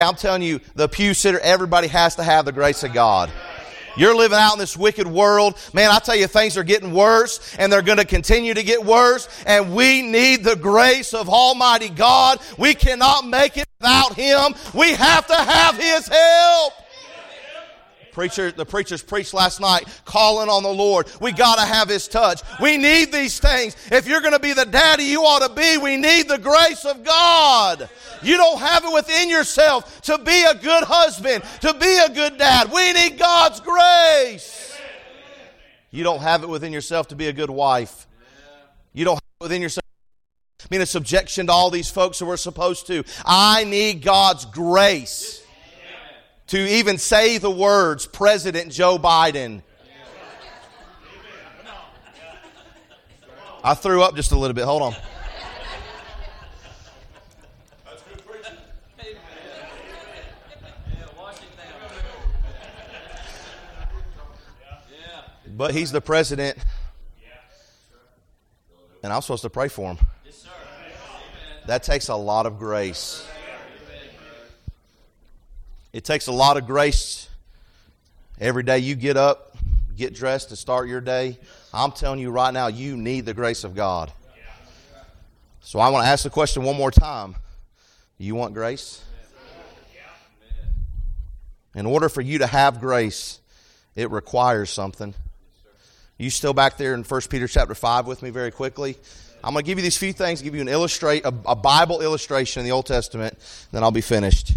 I'm telling you, the pew sitter, everybody has to have the grace of God. You're living out in this wicked world. Man, I tell you, things are getting worse, and they're going to continue to get worse, and we need the grace of Almighty God. We cannot make it without Him. We have to have His help. The preachers preached last night calling on the Lord. We got to have His touch. We need these things. If you're going to be the daddy you ought to be, we need the grace of God. You don't have it within yourself to be a good husband, to be a good dad. We need God's grace. You don't have it within yourself to be a good wife. You don't have it within yourself to be in a subjection to all these folks who we're supposed to. I need God's grace to even say the words, President Joe Biden. I threw up just a little bit. Hold on. But he's the president, and I'm supposed to pray for him. That takes a lot of grace. It takes a lot of grace every day you get up, get dressed to start your day. I'm telling you right now, you need the grace of God. So I want to ask the question one more time. You want grace? In order for you to have grace, it requires something. You still back there in 1 Peter chapter 5 with me very quickly? I'm going to give you these few things, give you a Bible illustration in the Old Testament, then I'll be finished.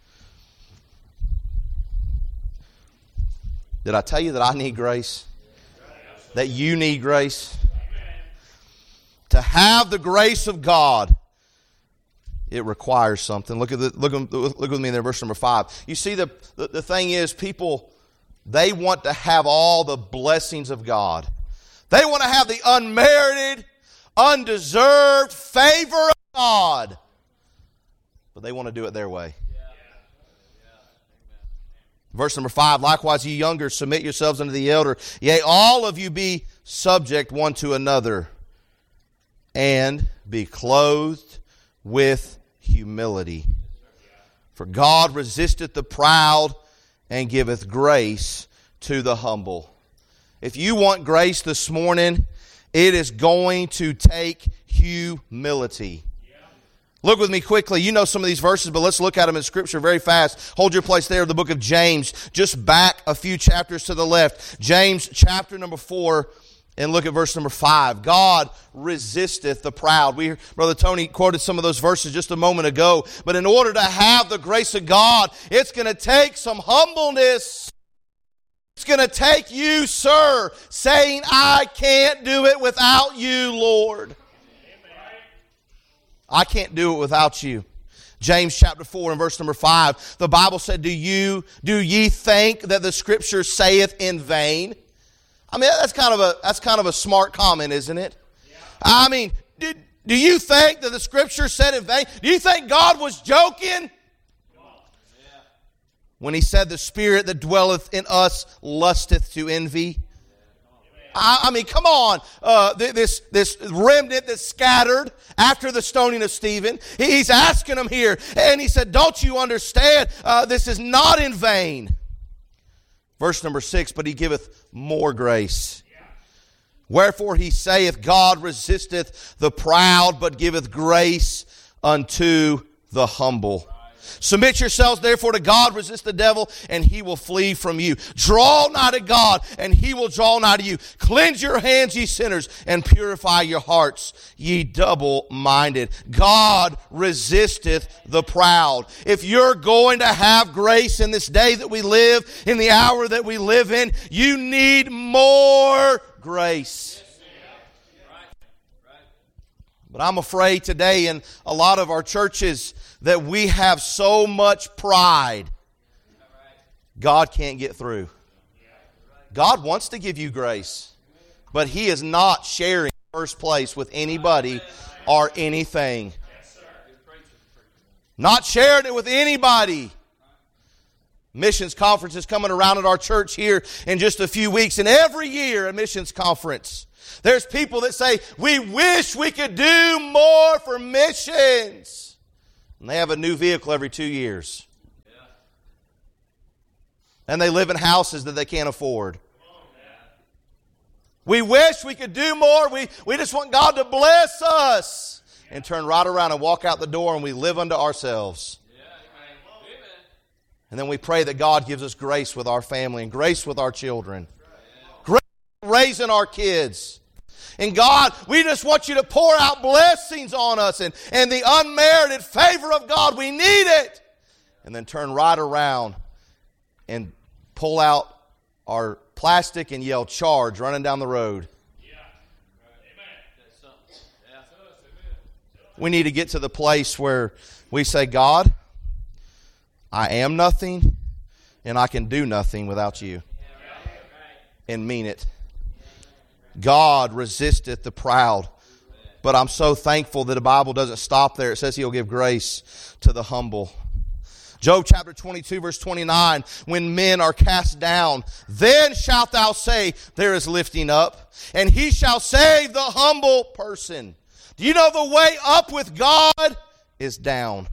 Did I tell you that I need grace? That you need grace? To have the grace of God, it requires something. Look with me in there, verse number 5. You see, the thing is, people, they want to have all the blessings of God. They want to have the unmerited, undeserved favor of God. But they want to do it their way. Verse number 5, likewise, ye younger, submit yourselves unto the elder. Yea, all of you be subject one to another, and be clothed with humility. For God resisteth the proud, and giveth grace to the humble. If you want grace this morning, it is going to take humility. Look with me quickly. You know some of these verses, but let's look at them in Scripture very fast. Hold your place there, the book of James. Just back a few chapters to the left. James chapter number 4, and look at verse number 5. God resisteth the proud. Brother Tony quoted some of those verses just a moment ago. But in order to have the grace of God, it's going to take some humbleness. It's going to take you, sir, saying, I can't do it without you, Lord. I can't do it without you. James chapter 4 and verse number 5. The Bible said, Do ye think that the Scripture saith in vain? I mean, that's kind of a smart comment, isn't it? Yeah. I mean, do you think that the Scripture said in vain? Do you think God was joking? When He said, the Spirit that dwelleth in us lusteth to envy? I mean, come on. This remnant that's scattered after the stoning of Stephen, he's asking them here. And he said, don't you understand? This is not in vain. Verse number 6, but He giveth more grace. Wherefore He saith, God resisteth the proud, but giveth grace unto the humble. Submit yourselves therefore to God, resist the devil, and he will flee from you. Draw nigh to God, and He will draw nigh to you. Cleanse your hands, ye sinners, and purify your hearts, ye double-minded. God resisteth the proud. If you're going to have grace in this day that we live, in the hour that we live in, you need more grace. But I'm afraid today in a lot of our churches that we have so much pride, God can't get through. God wants to give you grace, but He is not sharing first place with anybody or anything. Not sharing it with anybody. Missions conference is coming around at our church here in just a few weeks, and every year a missions conference, there's people that say, we wish we could do more for missions. And they have a new vehicle every 2 years. And they live in houses that they can't afford. We wish we could do more. We just want God to bless us. And turn right around and walk out the door and we live unto ourselves. And then we pray that God gives us grace with our family and grace with our children. Grace raising our kids. And God, we just want you to pour out blessings on us and the unmerited favor of God. We need it. And then turn right around and pull out our plastic and yell, charge, running down the road. We need to get to the place where we say, God, I am nothing and I can do nothing without you. And mean it. God resisteth the proud. But I'm so thankful that the Bible doesn't stop there. It says He'll give grace to the humble. Job chapter 22 verse 29, when men are cast down, then shalt thou say, there is lifting up, and He shall save the humble person. Do you know the way up with God is down?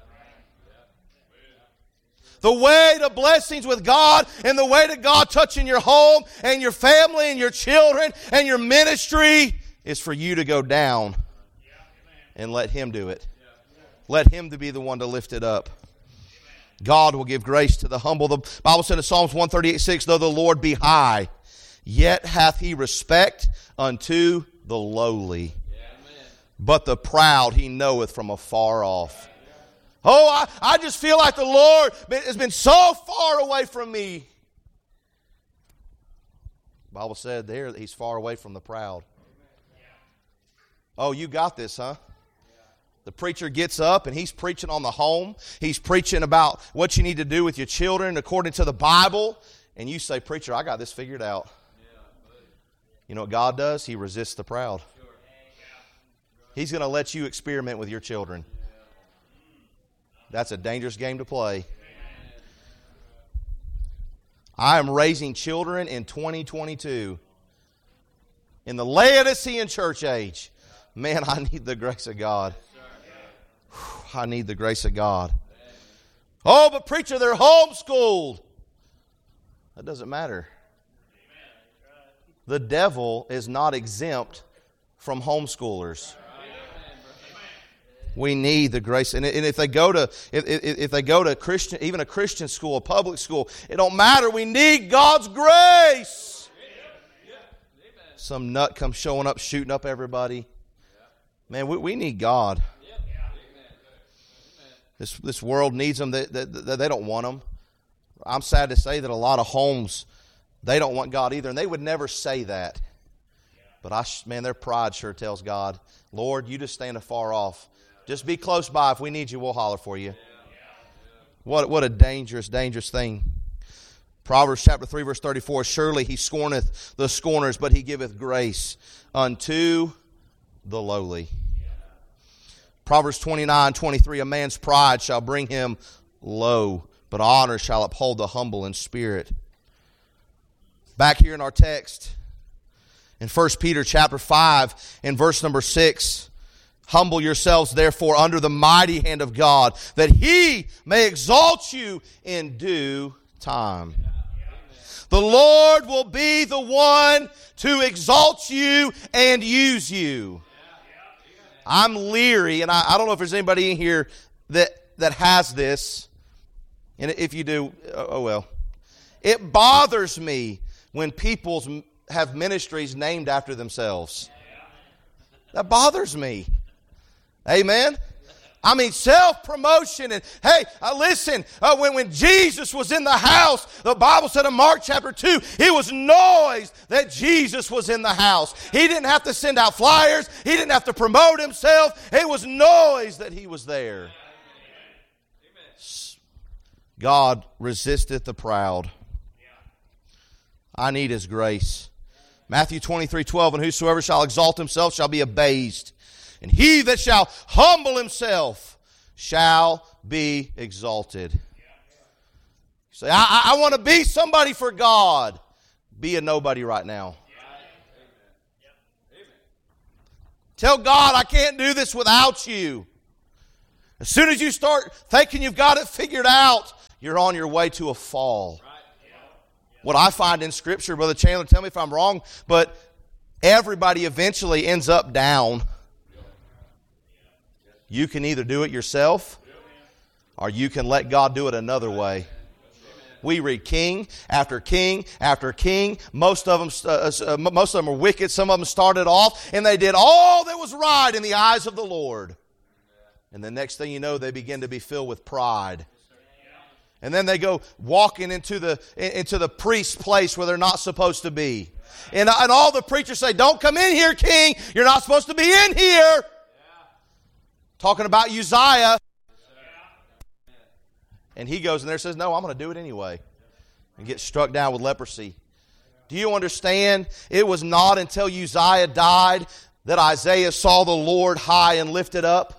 The way to blessings with God and the way to God touching your home and your family and your children and your ministry is for you to go down and let Him do it. Let Him to be the one to lift it up. God will give grace to the humble. The Bible said in Psalms 138:6, though the Lord be high, yet hath He respect unto the lowly. But the proud He knoweth from afar off. Oh, I just feel like the Lord has been so far away from me. The Bible said there that He's far away from the proud. Oh, you got this, huh? The preacher gets up and he's preaching on the home. He's preaching about what you need to do with your children according to the Bible. And you say, preacher, I got this figured out. You know what God does? He resists the proud. He's going to let you experiment with your children. That's a dangerous game to play. I am raising children in 2022. In the Laodicean church age. Man, I need the grace of God. I need the grace of God. Oh, but preacher, they're homeschooled. That doesn't matter. The devil is not exempt from homeschoolers. We need the grace, and if they go to Christian, even a Christian school, a public school, it don't matter. We need God's grace. Some nut comes showing up, shooting up everybody. Man, we need God. This world needs them. They don't want them. I'm sad to say that a lot of homes, they don't want God either, and they would never say that. But man, their pride sure tells God, Lord, you just stand afar off. Just be close by. If we need you, we'll holler for you. What a dangerous, dangerous thing. Proverbs chapter 3, verse 34, surely He scorneth the scorners, but He giveth grace unto the lowly. Proverbs 29:23, a man's pride shall bring him low, but honor shall uphold the humble in spirit. Back here in our text, in 1 Peter chapter 5, in verse number 6, humble yourselves therefore under the mighty hand of God, that He may exalt you in due time. The Lord will be the one to exalt you and use you. I'm leery, and I don't know if there's anybody in here that has this. And if you do, oh well. It bothers me when people have ministries named after themselves. That bothers me. Amen? I mean, self-promotion. And hey, listen, when Jesus was in the house, the Bible said in Mark chapter 2, it was noise that Jesus was in the house. He didn't have to send out flyers. He didn't have to promote himself. It was noise that He was there. God resisteth the proud. I need His grace. Matthew 23:12, and whosoever shall exalt himself shall be abased. And he that shall humble himself shall be exalted. You say, I want to be somebody for God. Be a nobody right now. Tell God, I can't do this without you. As soon as you start thinking you've got it figured out, you're on your way to a fall. What I find in Scripture, Brother Chandler, tell me if I'm wrong, but everybody eventually ends up down. You can either do it yourself or you can let God do it another way. We read king after king after king. Most of them are wicked. Some of them started off and they did all that was right in the eyes of the Lord. And the next thing you know, they begin to be filled with pride. And then they go walking into the priest's place where they're not supposed to be. And all the preachers say, don't come in here, king. You're not supposed to be in here. Talking about Uzziah. And he goes in there and says, no, I'm going to do it anyway. And gets struck down with leprosy. Do you understand? It was not until Uzziah died that Isaiah saw the Lord high and lifted up.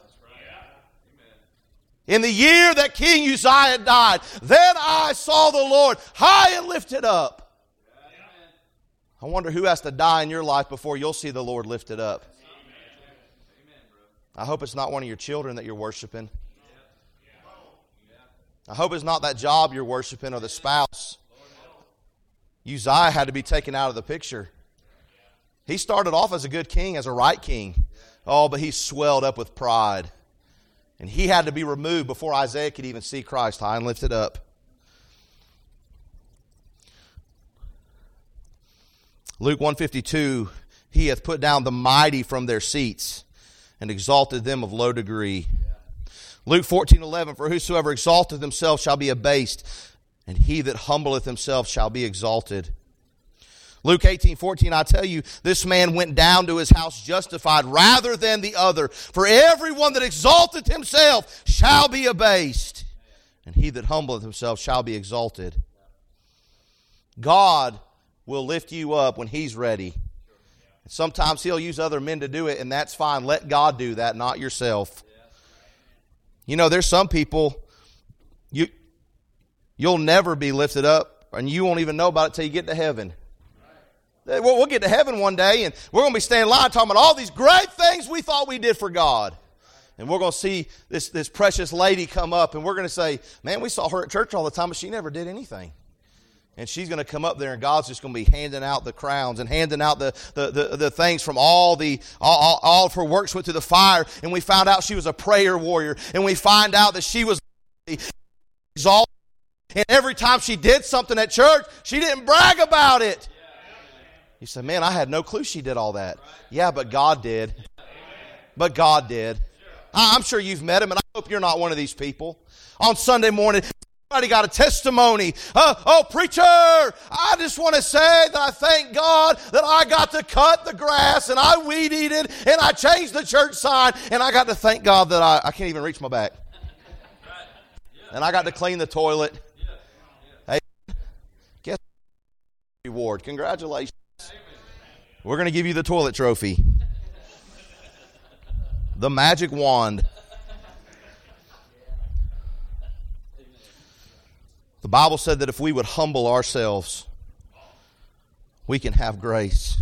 In the year that King Uzziah died, then I saw the Lord high and lifted up. I wonder who has to die in your life before you'll see the Lord lifted up. I hope it's not one of your children that you're worshiping. I hope it's not that job you're worshiping or the spouse. Uzziah had to be taken out of the picture. He started off as a good king, as a right king. Oh, but he swelled up with pride. And he had to be removed before Isaiah could even see Christ high and lifted up. Luke 1:52, he hath put down the mighty from their seats and exalted them of low degree. Luke 14:11, for whosoever exalteth himself shall be abased, and he that humbleth himself shall be exalted. Luke 18:14, I tell you, this man went down to his house justified rather than the other. For everyone that exalteth himself shall be abased, and he that humbleth himself shall be exalted. God will lift you up when He's ready. Sometimes He'll use other men to do it, and that's fine. Let God do that, not yourself. You know, there's some people, you'll never be lifted up, and you won't even know about it till you get to heaven. We'll get to heaven one day, and we're going to be standing in line talking about all these great things we thought we did for God. And we're going to see this precious lady come up, and we're going to say, man, we saw her at church all the time, but she never did anything. And she's going to come up there, and God's just going to be handing out the crowns and handing out the things from all of her works went through the fire. And we found out she was a prayer warrior, and we find out that she was exalted. And every time she did something at church, she didn't brag about it. You say, man, I had no clue she did all that. Yeah, but God did. But God did. I'm sure you've met him, and I hope you're not one of these people. On Sunday morning, somebody got a testimony. Oh, preacher, I just want to say that I thank God that I got to cut the grass, and I weed eated, and I changed the church sign, and I got to thank God that I can't even reach my back. And I got to clean the toilet. Hey, guess reward. Congratulations. We're going to give you the toilet trophy. The magic wand. The Bible said that if we would humble ourselves, we can have grace.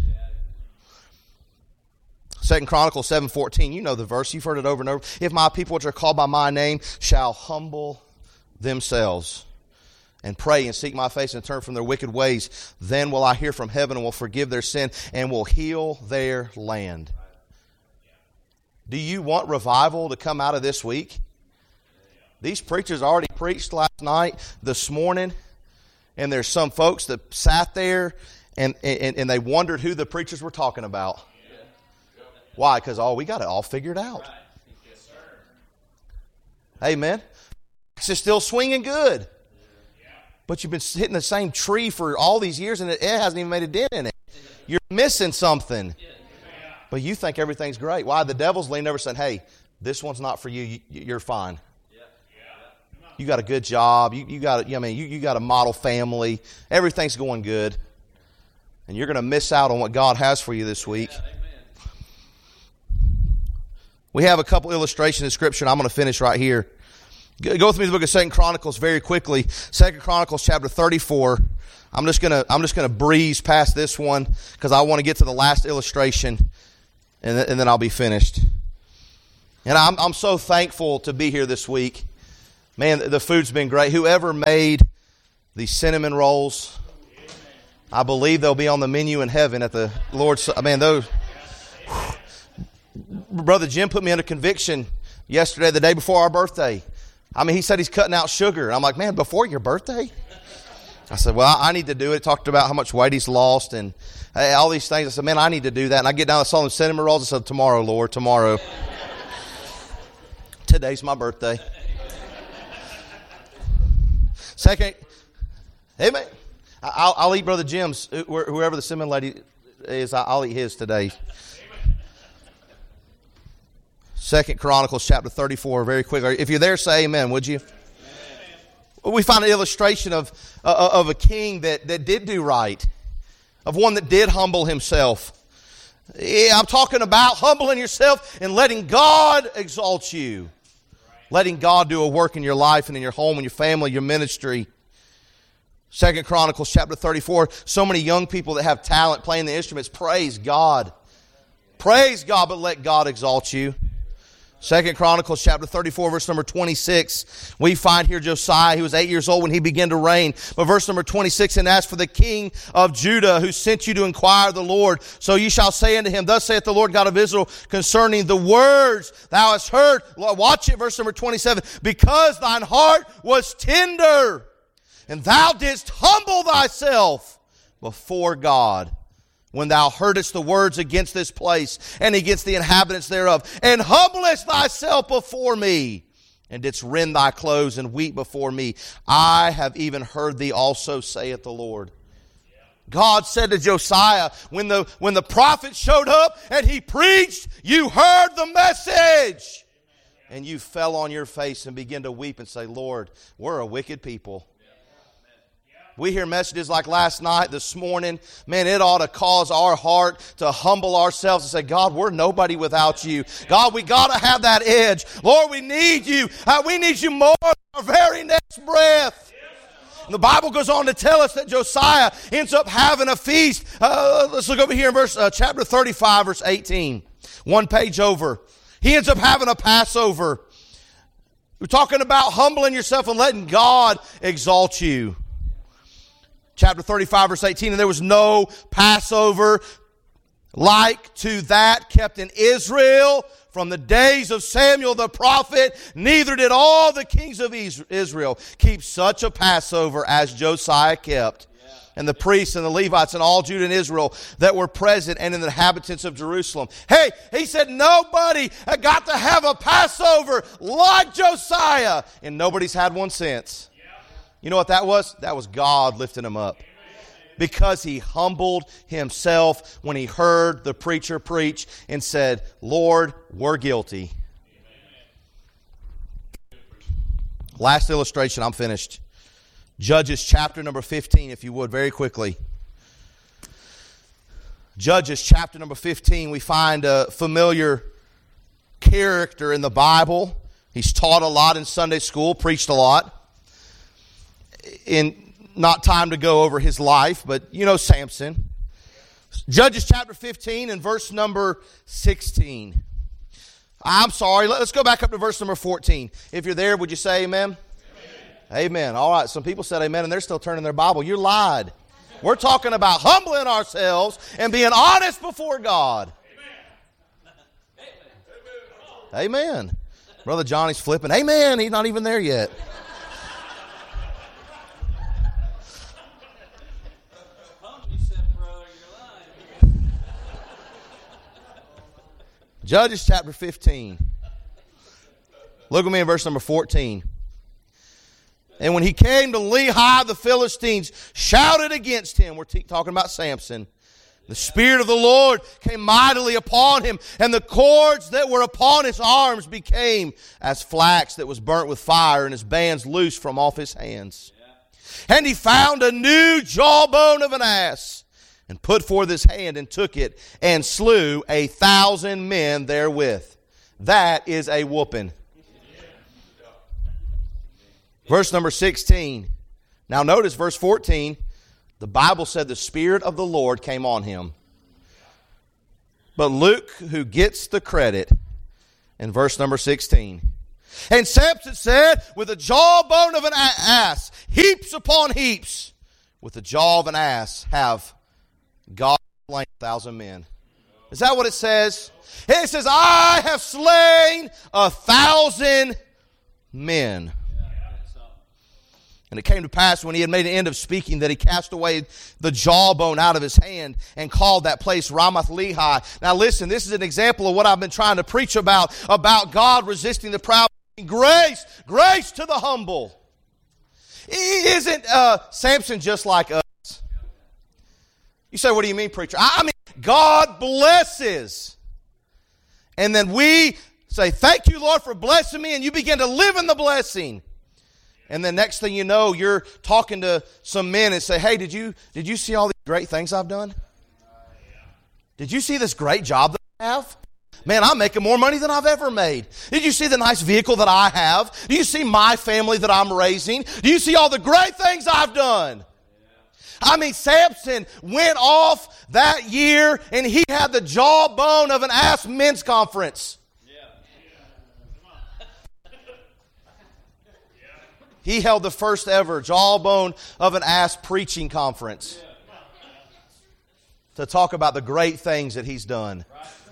2 Chronicles 7:14, you know the verse, you've heard it over and over. If my people which are called by my name shall humble themselves and pray and seek my face and turn from their wicked ways, then will I hear from heaven and will forgive their sin and will heal their land. Do you want revival to come out of this week? These preachers already preached last night, this morning, and there's some folks that sat there and they wondered who the preachers were talking about. Why? Because we got it all figured out. Amen. It's still swinging good. But you've been hitting the same tree for all these years and it hasn't even made a dent in it. You're missing something. But you think everything's great. Why? The devil's leaned over saying, hey, this one's not for you. You're fine. You got a good job. You got a model family. Everything's going good. And you're going to miss out on what God has for you this week. We have a couple illustrations in Scripture, and I'm going to finish right here. Go with me to the book of 2 Chronicles very quickly. 2 Chronicles chapter 34. I'm just gonna breeze past this one because I want to get to the last illustration, and then I'll be finished. And I'm so thankful to be here this week. Man, the food's been great. Whoever made the cinnamon rolls, I believe they'll be on the menu in heaven at the Lord's. I mean, those. Brother Jim put me under conviction yesterday, the day before our birthday. I mean, he said he's cutting out sugar. I'm like, man, before your birthday? I said, well, I need to do it. Talked about how much weight he's lost and all these things. I said, man, I need to do that. And I get down, I saw them cinnamon rolls. I said, tomorrow, Lord, tomorrow. Today's my birthday. Second, amen. I'll eat Brother Jim's, whoever the cinnamon lady is, I'll eat his today. 2 Chronicles chapter 34, very quickly. If you're there, say amen, would you? Amen. We find an illustration of a king that did do right, of one that did humble himself. I'm talking about humbling yourself and letting God exalt you. Letting God do a work in your life and in your home and your family, your ministry. 2 Chronicles chapter 34, so many young people that have talent playing the instruments. Praise God. Praise God, but let God exalt you. 2 Chronicles chapter 34, verse number 26, we find here Josiah. He was 8 years old when he began to reign. But verse number 26, and as for the king of Judah, who sent you to inquire of the Lord, so you shall say unto him, thus saith the Lord God of Israel, concerning the words thou hast heard. Watch it, verse number 27, because thine heart was tender, and thou didst humble thyself before God, when thou heardest the words against this place and against the inhabitants thereof, and humblest thyself before me, and didst rend thy clothes and weep before me, I have even heard thee also, saith the Lord. God said to Josiah, when the prophet showed up and he preached, you heard the message. And you fell on your face and began to weep and say, Lord, we're a wicked people. We hear messages like last night, this morning. Man, it ought to cause our heart to humble ourselves and say, God, we're nobody without you. God, we got to have that edge. Lord, we need you. We need you more than our very next breath. And the Bible goes on to tell us that Josiah ends up having a feast. Let's look over here in chapter 35, verse 18. One page over. He ends up having a Passover. We're talking about humbling yourself and letting God exalt you. Chapter 35, verse 18, and there was no Passover like to that kept in Israel from the days of Samuel the prophet, neither did all the kings of Israel keep such a Passover as Josiah kept. And the priests and the Levites and all Judah and Israel that were present and in the inhabitants of Jerusalem. Hey, he said nobody got to have a Passover like Josiah, and nobody's had one since. You know what that was? That was God lifting him up. Because he humbled himself when he heard the preacher preach and said, Lord, we're guilty. Last illustration, I'm finished. Judges chapter number 15, if you would, very quickly. Judges chapter number 15, we find a familiar character in the Bible. He's taught a lot in Sunday school, preached a lot. Not time to go over his life, but you know Samson. Judges chapter 15 and verse number 16. I'm sorry, let's go back up to verse number 14. If you're there, would you say amen? Amen. Amen. All right, some people said amen and they're still turning their Bible. You lied. We're talking about humbling ourselves and being honest before God. Amen. Amen. Brother Johnny's flipping. Amen. He's not even there yet. Judges chapter 15. Look at me in verse number 14. And when he came to Lehi, the Philistines shouted against him. We're talking about Samson. The Spirit of the Lord came mightily upon him, and the cords that were upon his arms became as flax that was burnt with fire, and his bands loosed from off his hands. And he found a new jawbone of an ass, and put forth his hand and took it and slew 1,000 men therewith. That is a whooping. Verse number 16. Now notice verse 14. The Bible said the Spirit of the Lord came on him. But Luke, who gets the credit, in verse number 16. And Samson said, with the jawbone of an ass, heaps upon heaps with the jaw of an ass have God slain 1,000 men. Is that what it says? It says, I have slain 1,000 men. And it came to pass when he had made an end of speaking that he cast away the jawbone out of his hand and called that place Ramath Lehi. Now listen, this is an example of what I've been trying to preach about God resisting the proud. Grace to the humble. Isn't Samson just like us? You say, what do you mean, preacher? I mean, God blesses. And then we say, thank you, Lord, for blessing me, and you begin to live in the blessing. And then next thing you know, you're talking to some men and say, hey, did you see all these great things I've done? Did you see this great job that I have? Man, I'm making more money than I've ever made. Did you see the nice vehicle that I have? Do you see my family that I'm raising? Do you see all the great things I've done? I mean, Samson went off that year and he had the jawbone of an ass men's conference. He held the first ever jawbone of an ass preaching conference to talk about the great things that he's done.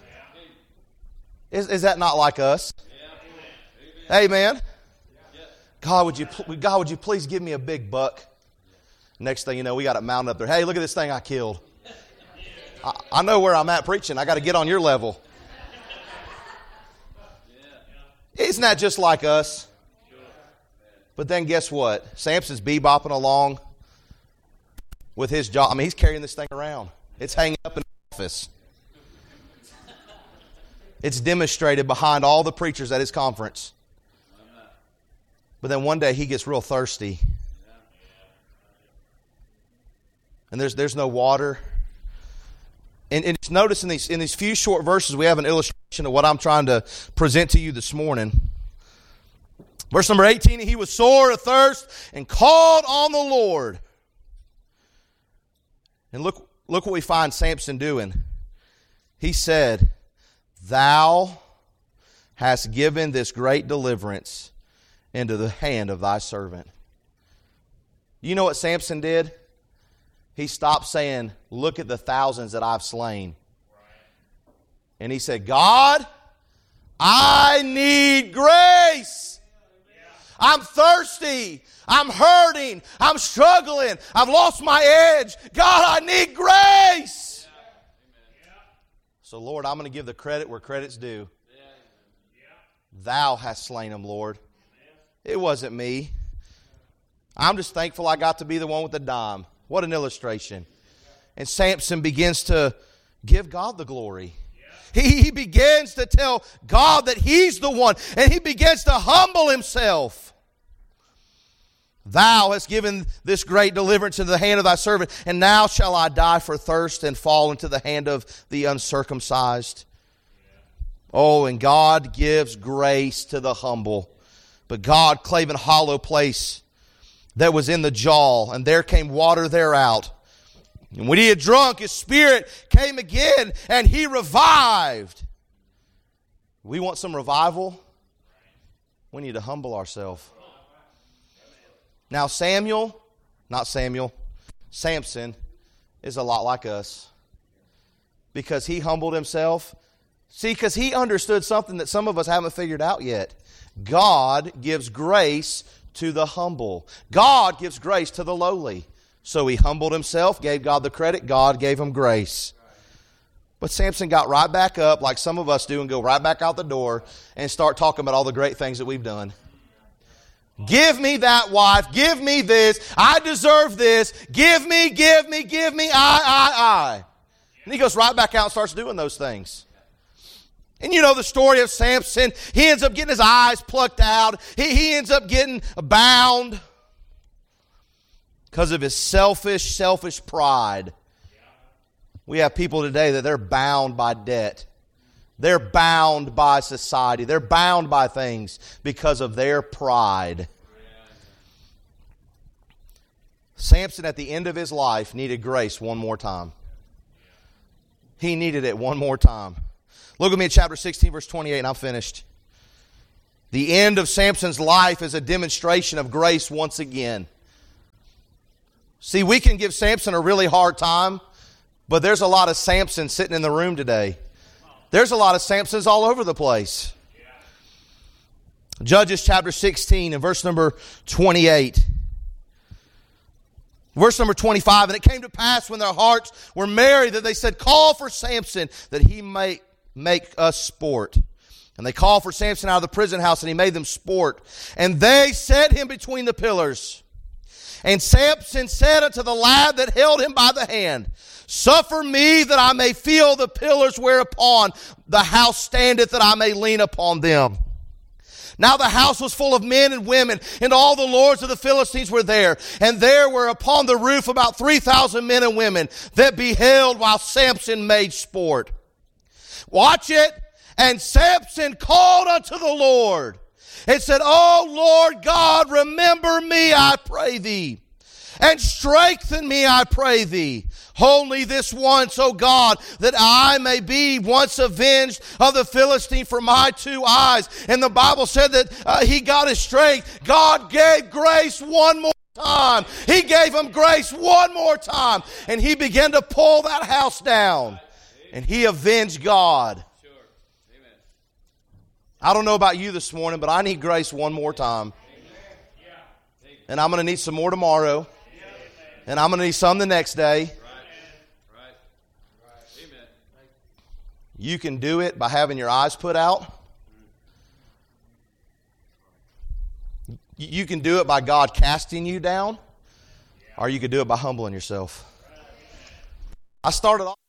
Is that not like us? Amen. God, would you please give me a big buck? Next thing you know, we got it mounted up there. Hey, look at this thing I killed. I know where I'm at preaching. I got to get on your level. Isn't that just like us? But then guess what? Samson's bebopping along with his jaw. I mean, he's carrying this thing around. It's hanging up in the office. It's demonstrated behind all the preachers at his conference. But then one day he gets real thirsty. And there's no water. And it's notice in these few short verses we have an illustration of what I'm trying to present to you this morning. Verse number 18, he was sore athirst and called on the Lord. And look what we find Samson doing. He said, Thou hast given this great deliverance into the hand of thy servant. You know what Samson did? He stopped saying, look at the thousands that I've slain. And he said, God, I need grace. I'm thirsty. I'm hurting. I'm struggling. I've lost my edge. God, I need grace. So, Lord, I'm going to give the credit where credit's due. Thou hast slain them, Lord. It wasn't me. I'm just thankful I got to be the one with the dime. What an illustration. And Samson begins to give God the glory. He begins to tell God that He's the one. And he begins to humble himself. Thou hast given this great deliverance into the hand of thy servant, and now shall I die for thirst and fall into the hand of the uncircumcised. Oh, and God gives grace to the humble. But God clave an hollow place that was in the jaw, and there came water thereout. And when he had drunk, his spirit came again, and he revived. We want some revival? We need to humble ourselves. Now Samson is a lot like us. Because he humbled himself. See, because he understood something that some of us haven't figured out yet. God gives grace to the humble. God gives grace to the lowly. So he humbled himself, gave God the credit, God gave him grace. But Samson got right back up like some of us do and go right back out the door and start talking about all the great things that we've done. Give me that wife. Give me this. I deserve this. Give me. I. And he goes right back out and starts doing those things. And you know the story of Samson. He ends up getting his eyes plucked out. He ends up getting bound because of his selfish pride. We have people today that they're bound by debt. They're bound by society. They're bound by things because of their pride. Samson, at the end of his life, needed grace one more time. He needed it one more time. Look at me in chapter 16, verse 28, and I'm finished. The end of Samson's life is a demonstration of grace once again. See, we can give Samson a really hard time, but there's a lot of Samson sitting in the room today. There's a lot of Samsons all over the place. Judges chapter 16 and verse number 28. Verse number 25, and it came to pass when their hearts were merry that they said, call for Samson that he may make us sport. And they called for Samson out of the prison house, and he made them sport. And they set him between the pillars. And Samson said unto the lad that held him by the hand, suffer me that I may feel the pillars whereupon the house standeth, that I may lean upon them. Now the house was full of men and women, and all the lords of the Philistines were there. And there were upon the roof about 3,000 men and women that beheld while Samson made sport. Watch it. And Samson called unto the Lord and said, O Lord God, remember me, I pray thee, and strengthen me, I pray thee. Only this once, O God, that I may be once avenged of the Philistine for my 2 eyes. And the Bible said that he got his strength. God gave grace one more time. He gave him grace one more time. And he began to pull that house down. And he avenged God. I don't know about you this morning, but I need grace one more time. And I'm going to need some more tomorrow. And I'm going to need some the next day. You can do it by having your eyes put out. You can do it by God casting you down. Or you can do it by humbling yourself. I started off